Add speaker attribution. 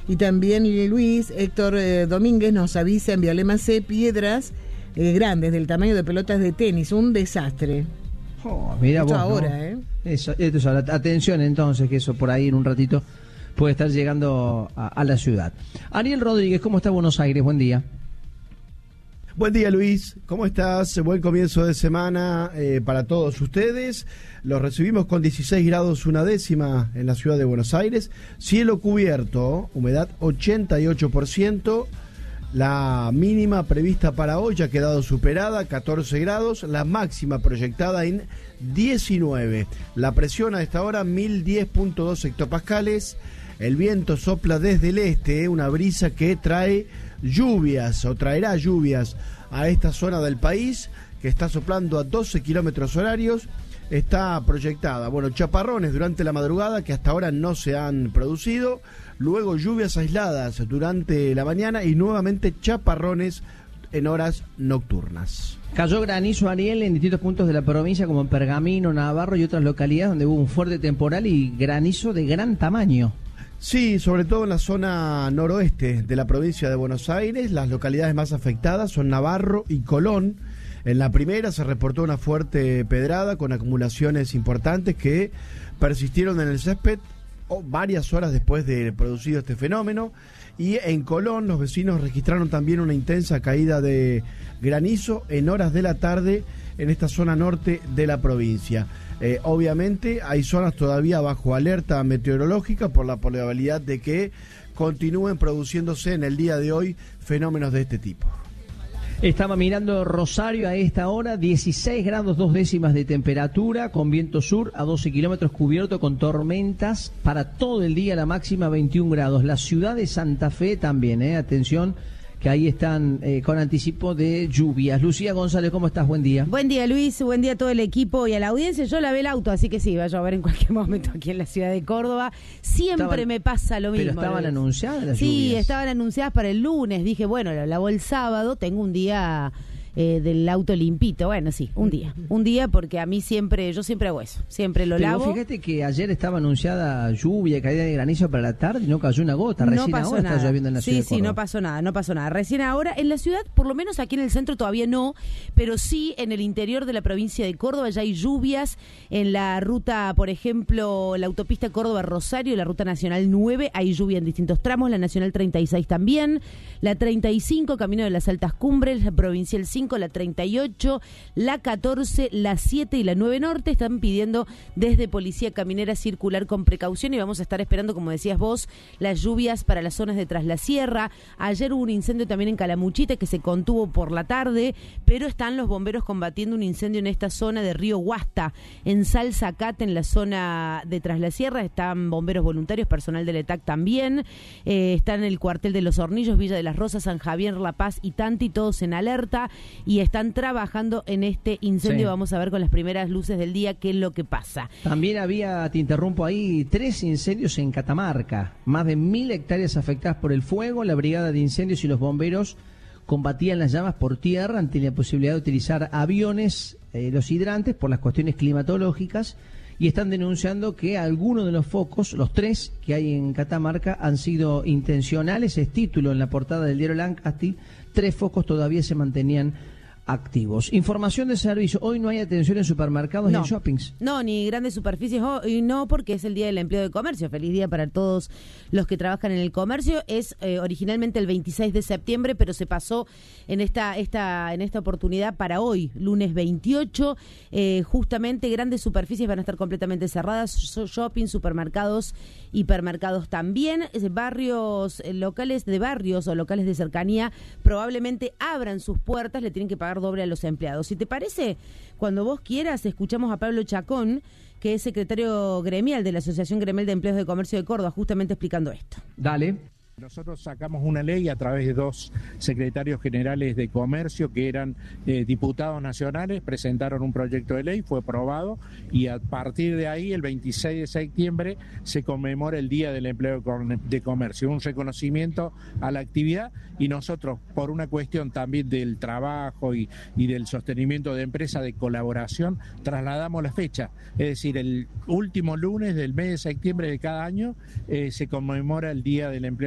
Speaker 1: Y también Luis, Héctor Domínguez nos avisa en Violema C, piedras grandes del tamaño de pelotas de tenis, un desastre.
Speaker 2: Mira
Speaker 1: esto
Speaker 2: vos,
Speaker 1: ahora,
Speaker 2: ¿no? Esto es ahora. Atención entonces, que eso por ahí en un ratito puede estar llegando a la ciudad. Ariel Rodríguez, ¿cómo está Buenos Aires? Buen día.
Speaker 3: Buen día, Luis. ¿Cómo estás? Buen comienzo de semana para todos ustedes. Los recibimos con 16 grados una décima en la ciudad de Buenos Aires. Cielo cubierto, humedad 88%. La mínima prevista para hoy ya ha quedado superada, 14 grados. La máxima proyectada en 19. La presión a esta hora, 1010.2 hectopascales. El viento sopla desde el este, una brisa que trae lluvias o traerá lluvias a esta zona del país, que está soplando a 12 kilómetros horarios. Está proyectada, chaparrones durante la madrugada que hasta ahora no se han producido, luego lluvias aisladas durante la mañana y nuevamente chaparrones en horas nocturnas.
Speaker 2: Cayó granizo, Ariel, en distintos puntos de la provincia como en Pergamino, Navarro y otras localidades donde hubo un fuerte temporal y granizo de gran tamaño.
Speaker 3: Sí, sobre todo en la zona noroeste de la provincia de Buenos Aires. Las localidades más afectadas son Navarro y Colón. En la primera se reportó una fuerte pedrada con acumulaciones importantes que persistieron en el césped varias horas después de producido este fenómeno. Y en Colón los vecinos registraron también una intensa caída de granizo en horas de la tarde en esta zona norte de la provincia. Obviamente hay zonas todavía bajo alerta meteorológica por la probabilidad de que continúen produciéndose en el día de hoy fenómenos de este tipo.
Speaker 2: Estaba mirando Rosario a esta hora, 16 grados 2 décimas de temperatura, con viento sur a 12 kilómetros, cubierto con tormentas para todo el día, la máxima 21 grados. La ciudad de Santa Fe también, atención, que ahí están con anticipo de lluvias. Lucía González, ¿cómo estás? Buen día.
Speaker 4: Buen día, Luis, buen día a todo el equipo y a la audiencia. Yo lavé el auto, así que sí, va a llover en cualquier momento aquí en la ciudad de Córdoba. Siempre me pasa lo mismo.
Speaker 2: ¿Pero estaban anunciadas las lluvias?
Speaker 4: Sí, estaban anunciadas para el lunes. Dije, bueno, lo lavo el sábado, tengo un día del auto limpito. Bueno, sí, un día porque a mí yo siempre hago eso, siempre lo lavo.
Speaker 2: Pero fíjate que ayer estaba anunciada lluvia, caída de granizo para la tarde y no cayó una gota, recién ahora está lloviendo en la ciudad de Córdoba.
Speaker 4: Sí, no pasó nada, recién ahora en la ciudad, por lo menos aquí en el centro todavía no, pero sí en el interior de la provincia de Córdoba ya hay lluvias, en la ruta, por ejemplo, la autopista Córdoba-Rosario, la ruta nacional 9, hay lluvia en distintos tramos, la nacional 36 también, la 35, camino de las Altas Cumbres, la provincial 5, la 38, la 14, la 7 y la 9 Norte están pidiendo desde Policía Caminera circular con precaución y vamos a estar esperando, como decías vos, las lluvias para las zonas de Tras la Sierra. Ayer hubo un incendio también en Calamuchita que se contuvo por la tarde, pero están los bomberos combatiendo un incendio en esta zona de Río Guasta, en Salzacate, en la zona de Tras la Sierra. Están bomberos voluntarios, personal del ETAC también, están en el cuartel de Los Hornillos, Villa de las Rosas, San Javier, La Paz y Tanti, todos en alerta y están trabajando en este incendio. Sí. Vamos a ver con las primeras luces del día qué es lo que pasa.
Speaker 2: También había, te interrumpo ahí, 3 incendios en Catamarca, más de 1000 hectáreas afectadas por el fuego. La brigada de incendios y los bomberos combatían las llamas por tierra ante la posibilidad de utilizar aviones, los hidrantes, por las cuestiones climatológicas, y están denunciando que algunos de los focos, los 3 que hay en Catamarca, han sido intencionales. Es título en la portada del diario Lancasti. 3 focos todavía se mantenían activos. Información de servicio. Hoy no hay atención en supermercados ni en shoppings.
Speaker 4: No, ni grandes superficies. Hoy no, porque es el Día del Empleo de Comercio. Feliz día para todos los que trabajan en el comercio. Es originalmente el 26 de septiembre, pero se pasó en esta oportunidad para hoy, lunes 28. Justamente grandes superficies van a estar completamente cerradas. Shopping, supermercados, hipermercados también. Barrios locales de barrios o locales de cercanía probablemente abran sus puertas. Le tienen que pagar doble a los empleados. Si te parece, cuando vos quieras, escuchamos a Pablo Chacón, que es secretario gremial de la Asociación Gremial de Empleados de Comercio de Córdoba, justamente explicando esto.
Speaker 2: Dale.
Speaker 5: Nosotros sacamos una ley a través de 2 secretarios generales de comercio que eran diputados nacionales, presentaron un proyecto de ley, fue aprobado y a partir de ahí, el 26 de septiembre, se conmemora el Día del Empleo de Comercio, un reconocimiento a la actividad, y nosotros, por una cuestión también del trabajo y del sostenimiento de empresas de colaboración, trasladamos la fecha, es decir, el último lunes del mes de septiembre de cada año se conmemora el Día del Empleo